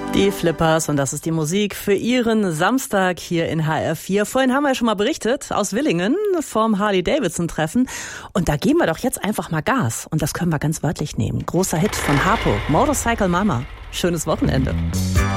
Die Flippers, und das ist die Musik für Ihren Samstag hier in HR4. Vorhin haben wir ja schon mal berichtet aus Willingen vom Harley-Davidson-Treffen. Und da geben wir doch jetzt einfach mal Gas. Und das können wir ganz wörtlich nehmen. Großer Hit von Harpo, Motorcycle Mama. Schönes Wochenende.